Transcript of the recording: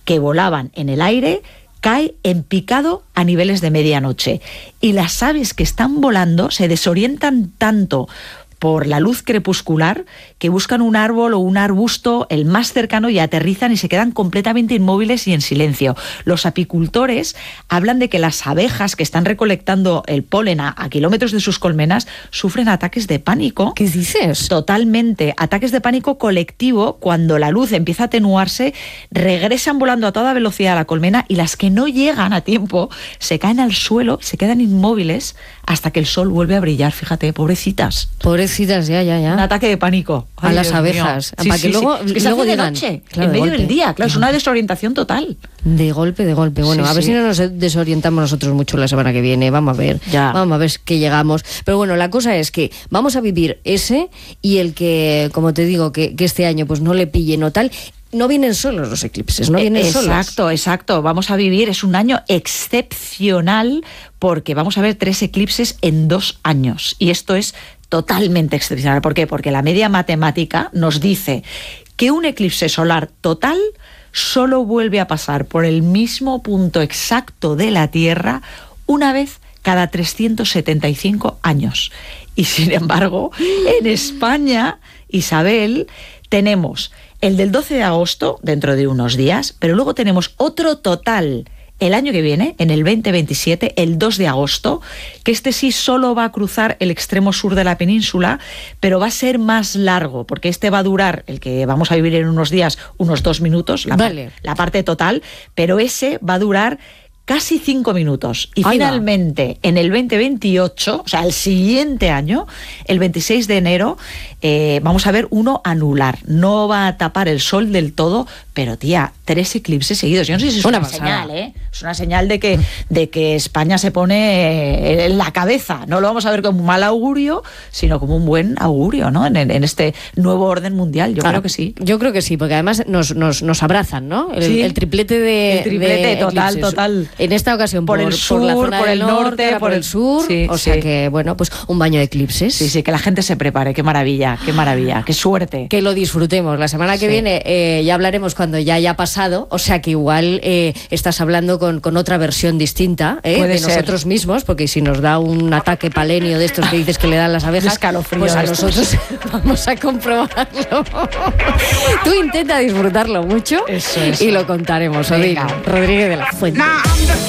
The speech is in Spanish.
que volaban en el aire cae en picado a niveles de medianoche. Y las aves que están volando se desorientan tanto por la luz crepuscular que buscan un árbol o un arbusto el más cercano y aterrizan y se quedan completamente inmóviles y en silencio. Los apicultores hablan de que las abejas que están recolectando el polen a kilómetros de sus colmenas sufren ataques de pánico. ¿Qué dices? Totalmente. Ataques de pánico colectivo cuando la luz empieza a atenuarse, regresan volando a toda velocidad a la colmena y las que no llegan a tiempo se caen al suelo, se quedan inmóviles hasta que el sol vuelve a brillar. Fíjate, pobrecitas. Pobrecitas, ya. Un ataque de pánico. A las abejas. Sí, para que luego, que se hace de digan, noche, claro, en medio golpe. del día. Claro, es una desorientación total. De golpe. Bueno, Sí, a ver sí. si no nos desorientamos nosotros mucho la semana que viene. Vamos a ver. Ya. Vamos a ver qué llegamos. Pero bueno, la cosa es que vamos a vivir ese y el que, como te digo, que este año pues no le pille no tal. No vienen solos los eclipses, no vienen solos. Exacto. Vamos a vivir, es un año excepcional porque vamos a ver 3 eclipses en 2 años. Y esto es totalmente excepcional. ¿Por qué? Porque la media matemática nos dice que un eclipse solar total solo vuelve a pasar por el mismo punto exacto de la Tierra una vez cada 375 años. Y sin embargo, en España, Isabel, tenemos el del 12 de agosto, dentro de unos días, pero luego tenemos otro total el año que viene, en el 2027, el 2 de agosto, que este sí solo va a cruzar el extremo sur de la península, pero va a ser más largo, porque este va a durar, el que vamos a vivir en unos días, unos 2 minutos, la parte total, pero ese va a durar casi 5 minutos. Y finalmente, en el 2028, o sea, el siguiente año, el 26 de enero, vamos a ver uno anular. No va a tapar el sol del todo, pero tía, 3 eclipses seguidos. Yo no sé si es una señal, ¿eh? Es una señal de que España se pone en la cabeza. No lo vamos a ver como un mal augurio, sino como un buen augurio, ¿no? En este nuevo orden mundial. Yo creo que sí. Yo creo que sí, porque además nos abrazan, ¿no? El triplete de El triplete, total. En esta ocasión por el sur, por la zona por el del norte, por el sur. Sí, o sea que, bueno, pues un baño de eclipses. Sí, que la gente se prepare. Qué maravilla, qué suerte. Que lo disfrutemos. La semana que viene ya hablaremos cuando ya haya pasado. O sea que igual estás hablando con otra versión distinta de ser. Nosotros mismos, porque si nos da un ataque palenio de estos que dices que le dan las abejas, pues a nosotros vamos a comprobarlo. Tú intenta disfrutarlo mucho. Eso. Y lo contaremos. Odín Rodríguez de la Fuente.